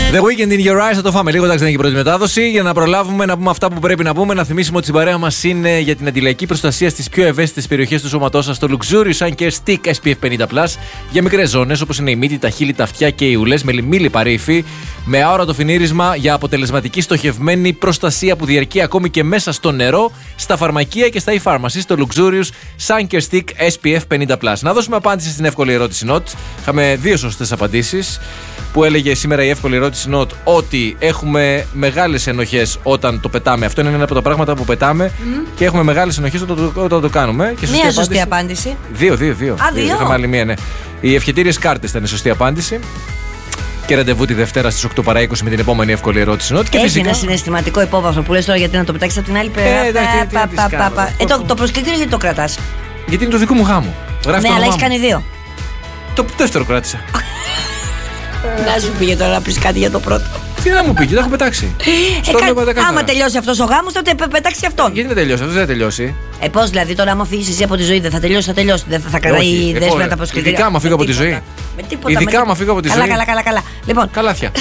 The Weekend in Your Eyes, θα το φάμε λίγο, εντάξει, δεν έχει πρώτη μετάδοση. Για να προλάβουμε να πούμε αυτά που πρέπει να πούμε, να θυμίσουμε ότι η παρέα μας είναι για την αντιλαϊκή προστασία στις πιο ευαίσθητες περιοχές του σώματός σας. Το Luxurious Sun Care Stick SPF 50+, για μικρές ζώνες όπως είναι η μύτη, τα χείλη, τα αυτιά και οι ουλές, με μη λιπαρή υφή, με αόρατο φινίρισμα για αποτελεσματική στοχευμένη προστασία που διαρκεί ακόμη και μέσα στο νερό, στα φαρμακεία και στα e-pharmacies. Το Luxurious Sun Care Stick SPF 50+. Να δώσουμε απάντηση στην εύκολη ερώτηση Νότ. Είχαμε 2 σωστές απαντήσεις. Που έλεγε σήμερα η εύκολη ερώτηση Νότ ότι έχουμε μεγάλες ενοχές όταν το πετάμε. Αυτό είναι ένα από τα πράγματα που πετάμε και έχουμε μεγάλες ενοχές όταν το κάνουμε. Και μία σωστή απάντηση. 2. Είχαμε άλλη μία, ναι. Οι ευχετήριες κάρτες ήταν η σωστή απάντηση. Και ραντεβού τη Δευτέρα στις 8 παρά 20 με την επόμενη εύκολη ερώτηση Νότ. Έχει ένα συναισθηματικό υπόβαθρο που λες τώρα, γιατί να το πετάξεις από την άλλη πλευρά. Το προσκύκλιο γιατί το κρατάς? Γιατί είναι το δικό μου γάμο. Ναι, αλλά έχεις κάνει 2. Το δεύτερο κράτησα. Να σου πήγε τώρα να πεις κάτι για το πρώτο. Τι να μου πήγε, τα έχω πετάξει. Άμα τελειώσει αυτός ο γάμος, τότε πετάξει αυτόν. Γιατί δεν τελειώσει, αυτό δεν θα τελειώσει. Πώς δηλαδή, τώρα, άμα φύγεις εσύ από τη ζωή, δεν θα τελειώσει, δεν θα κρατάει δέσμενα τα προσκυτήρια. Ειδικά άμα φύγω από τη ζωή. Ειδικά άμα φύγω από τη ζωή. Καλά. Λοιπόν. Καλάθια.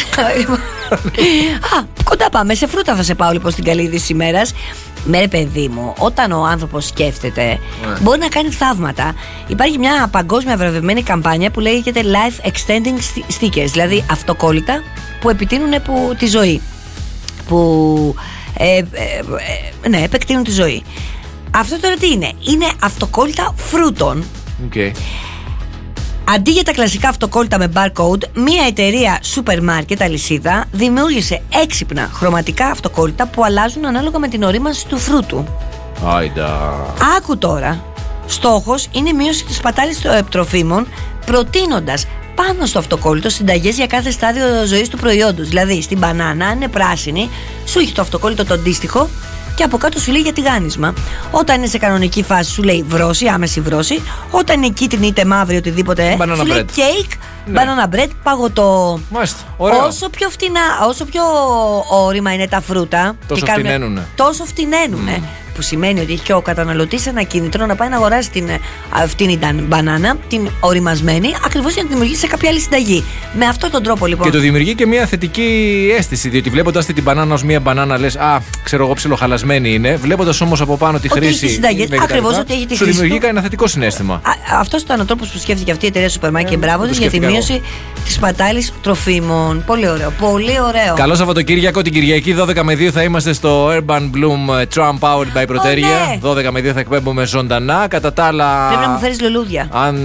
Κοντά πάμε. Σε φρούτα θα σε πάω λοιπόν στην καλή είδηση ημέρας. Με ρε παιδί μου, όταν ο άνθρωπος σκέφτεται, μπορεί να κάνει θαύματα. Υπάρχει μια παγκόσμια βραβευμένη καμπάνια που λέγεται Life Extending Stickers, δηλαδή αυτοκόλλητα που επιτείνουν τη ζωή. Που επεκτείνουν τη ζωή. Αυτό τώρα τι είναι? Είναι αυτοκόλλητα φρούτων. Okay. Αντί για τα κλασικά αυτοκόλλητα με barcode, μια εταιρεία σούπερ μάρκετ αλυσίδα δημιούργησε έξυπνα χρωματικά αυτοκόλλητα που αλλάζουν ανάλογα με την ορίμανση του φρούτου. Άιντα. Άκου τώρα. Στόχος είναι η μείωση της σπατάλης των τροφίμων, προτείνοντας πάνω στο αυτοκόλλητο συνταγές για κάθε στάδιο ζωής του προϊόντος. Δηλαδή, στην μπανάνα, αν είναι πράσινη, σου έχει το αυτοκόλλητο το αντίστοιχο. Και από κάτω σου λέει για τηγάνισμα. Όταν είναι σε κανονική φάση σου λέει βρόση, άμεση βρόση. Όταν είναι κίτρινη είτε μαύρη, οτιδήποτε, σου λέει cake, banana bread, παγωτό. Μάλιστα, ωραίο. Όσο πιο φτηνά, όσο πιο όρημα είναι τα φρούτα, τόσο φτηναίνουνε. Που σημαίνει ότι έχει και ο καταναλωτής ένα κίνητρο να πάει να αγοράσει την φτηνή μπανάνα, την οριμασμένη, ακριβώς για να τη δημιουργήσει σε κάποια άλλη συνταγή. Με αυτόν τον τρόπο λοιπόν. Και το δημιουργεί και μια θετική αίσθηση, διότι βλέποντας την μπανάνα ως μια μπανάνα λες, ξέρω εγώ, ψιλοχαλασμένη είναι. Βλέποντας όμως από πάνω τη χρήση. Ακριβώς ότι έχει τη χρήση. Σου δημιουργεί ένα θετικό συναίσθημα. Αυτός ήταν ο τρόπος που σκέφτηκε αυτή η εταιρεία σούπερ μάρκετ και μπράβο της για τη μείωση της σπατάλης τροφίμων. Πολύ ωραίο. Πολύ ωραίο. Καλό Σαββατοκύριακο, την Κυριακή 12 με 2 θα είμαστε στο Urban Bloom Trump Powered by Πρωτέρια. 12 με 2 θα εκπέμπουμε ζωντανά. Κατά τα άλλα. Πρέπει να μου φέρεις λουλούδια. Αν.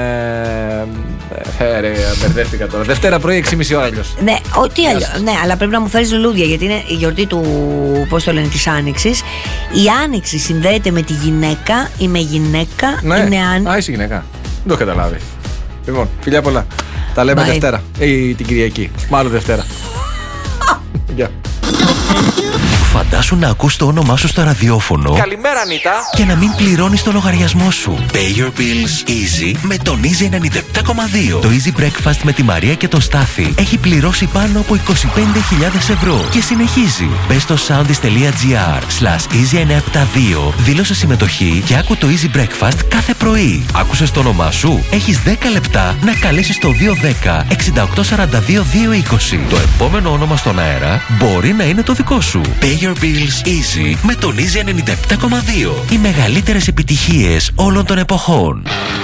Μπερδεύτηκα τώρα. Δευτέρα πρωί 6,5 ώρα αλλιώς. Ναι, ό,τι αλλιώς. Ναι, αλλά πρέπει να μου φέρεις λουλούδια γιατί είναι η γιορτή του. Πώς το λένε, της Άνοιξης. Η Άνοιξη συνδέεται με τη γυναίκα ή με γυναίκα. Ναι. Είναι είσαι γυναίκα. Δεν το καταλάβει. Λοιπόν, φιλιά πολλά. Τα λέμε Δευτέρα. Ή την Κυριακή. Μάλλον Δευτέρα. Γεια. Φαντάσου να ακούς το όνομά σου στο ραδιόφωνο. Καλημέρα, Νίτα. Και να μην πληρώνεις το λογαριασμό σου. Pay your bills easy με τον Easy 97,2. Το Easy Breakfast με τη Μαρία και τον Στάθη έχει πληρώσει πάνω από 25.000 ευρώ και συνεχίζει. Μπες στο soundis.gr/easy972, δήλωσε συμμετοχή και άκου το Easy Breakfast κάθε πρωί. Άκουσες το όνομά σου? Έχεις 10 λεπτά να καλέσεις το 210 6842 220. Το επόμενο όνομα στον αέρα μπορεί να είναι το δικό σου. Pay your bills easy με τον Easy 97,2. Οι μεγαλύτερες επιτυχίες όλων των εποχών.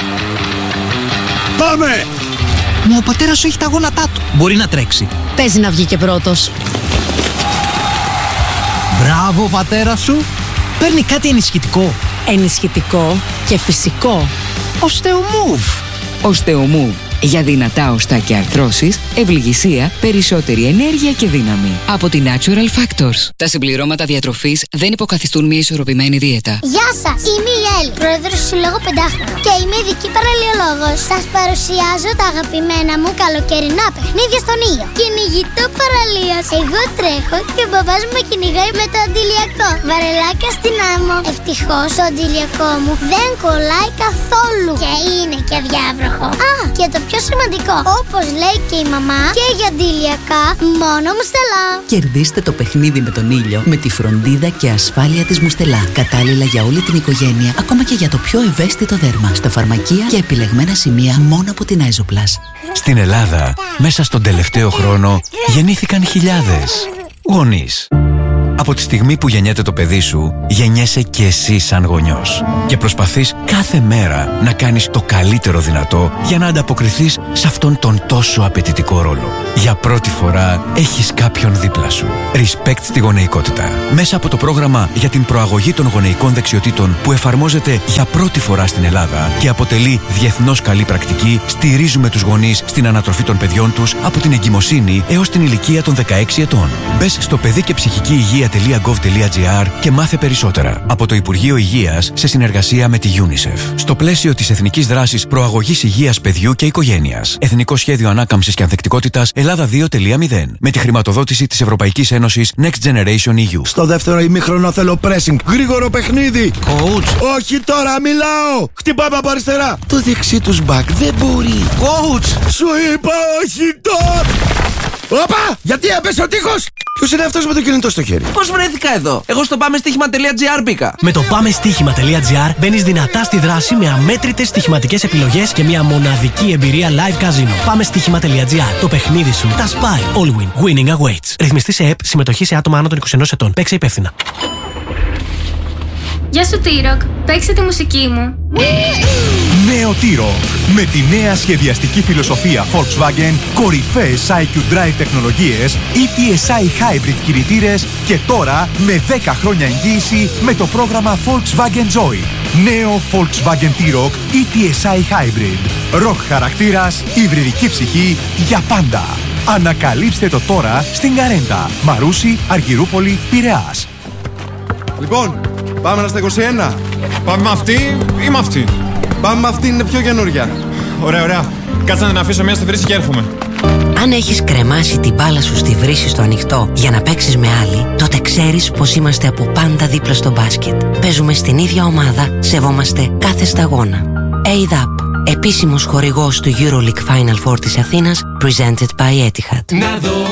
Πάμε! Μα ο πατέρας σου έχει τα γόνατά του. Μπορεί να τρέξει. Παίζει να βγει και πρώτος. Μπράβο, πατέρα σου. Παίρνει κάτι ενισχυτικό. Ενισχυτικό και φυσικό. Osteomove. Osteomove. Για δυνατά οστά και αρθρώσεις, ευληγησία, περισσότερη ενέργεια και δύναμη. Από τη Natural Factors. Τα συμπληρώματα διατροφής δεν υποκαθιστούν μια ισορροπημένη δίαιτα. Γεια σας! Είμαι η Έλλη, πρόεδρος του Συλλόγου Πεντάχρονο και είμαι ειδική παραλιολόγος. Σας παρουσιάζω τα αγαπημένα μου καλοκαιρινά παιχνίδια στον ήλιο. Κυνηγητό παραλίας. Εγώ τρέχω και ο μπαμπάς μου με κυνηγάει με το αντιλιακό. Βαρελάκια στην άμμο. Ευτυχώς το αντιλιακό μου δεν κολλάει καθόλου και είναι και αδιάβροχο. Και το πιο σημαντικό. Όπως λέει και η μαμά, και για αντιλιακά, μόνο Μουστελά. Κερδίστε το παιχνίδι με τον ήλιο με τη φροντίδα και ασφάλεια της Μουστελά. Κατάλληλα για όλη την οικογένεια, ακόμα και για το πιο ευαίσθητο δέρμα. Στα φαρμακεία και επιλεγμένα σημεία μόνο από την Άιζοπλας. Στην Ελλάδα, μέσα στον τελευταίο χρόνο, γεννήθηκαν χιλιάδες γονείς. Από τη στιγμή που γεννιέται το παιδί σου, γεννιέσαι και εσύ σαν γονιός. Και προσπαθείς κάθε μέρα να κάνεις το καλύτερο δυνατό για να ανταποκριθείς σε αυτόν τον τόσο απαιτητικό ρόλο. Για πρώτη φορά έχεις κάποιον δίπλα σου. Respect στη γονεϊκότητα. Μέσα από το πρόγραμμα για την προαγωγή των γονεϊκών δεξιοτήτων που εφαρμόζεται για πρώτη φορά στην Ελλάδα και αποτελεί διεθνώς καλή πρακτική, στηρίζουμε τους γονείς στην ανατροφή των παιδιών τους από την εγκυμοσύνη έως την ηλικία των 16 ετών. Μπες στο παιδική-και-ψυχική-υγεία.gov.gr και μάθε περισσότερα. Από το Υπουργείο Υγείας σε συνεργασία με τη UNICEF. Στο πλαίσιο της Εθνικής Δράσης Προαγωγής Υγείας Παιδιού και Οικογένειας. Εθνικό Σχέδιο Ανάκαμψης και Ανθεκτικότητας Ελλάδα 2.0. Με τη χρηματοδότηση της Ευρωπαϊκής Ένωσης Next Generation EU. Στο δεύτερο ημίχρονο θέλω pressing. Γρήγορο παιχνίδι. Coach. Όχι τώρα, μιλάω. Χτυπάμε από αριστερά. Το δεξί τους μπακ δεν μπορεί. Coach. Σου είπα όχι τώρα. Όπα! Γιατί έπεσε ο τείχος! Ποιος είναι αυτός με το κινητό στο χέρι? Πώς βρέθηκα εδώ? Εγώ στο πάμεστοίχημα.gr μπήκα. Με το πάμεστοίχημα.gr μπαίνεις δυνατά στη δράση με αμέτρητες στοιχηματικές επιλογές και μια μοναδική εμπειρία live casino. Πάμεστοίχημα.gr. Το παιχνίδι σου τα σπάει. All win. Winning awaits. Ρυθμιστή σε ΕΠ. Συμμετοχή σε άτομα άνω των 21 ετών. Παίξε υπεύθυνα. Γεια σου T-Rock. Παίξε τη μουσική μου. Νέο T-Rock. Με τη νέα σχεδιαστική φιλοσοφία Volkswagen, κορυφαίες IQ Drive τεχνολογίες, ETSI Hybrid κινητήρες και τώρα με 10 χρόνια εγγύηση με το πρόγραμμα Volkswagen Joy. Νέο Volkswagen T-Rock ETSI Hybrid. Rock χαρακτήρας, υβριδική ψυχή για πάντα. Ανακαλύψτε το τώρα στην Καρέντα, Μαρούσι, Αργυρούπολη, Πειραιάς. Λοιπόν, πάμε να στα 21. Πάμε με αυτή ή με αυτή? Πάμε με αυτή, είναι πιο καινούρια. Ωραία, ωραία. Κάτσε να την αφήσω μια στη βρύση και έρχομαι. Αν έχεις κρεμάσει την μπάλα σου στη βρύση στο ανοιχτό για να παίξεις με άλλη, τότε ξέρεις πως είμαστε από πάντα δίπλα στο μπάσκετ. Παίζουμε στην ίδια ομάδα, σεβόμαστε κάθε σταγόνα. ADAP, επίσημος χορηγός του EuroLeague Final Four της Αθήνας, presented by Etihad.